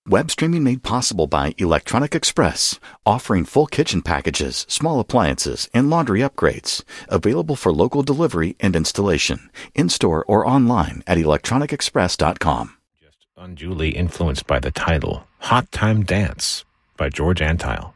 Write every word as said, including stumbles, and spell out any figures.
Web streaming made possible by Electronic Express, offering full kitchen packages, small appliances, and laundry upgrades. Available for local delivery and installation, in-store or online at electronic express dot com. Just unduly influenced by the title, Hot Time Dance by George Antile.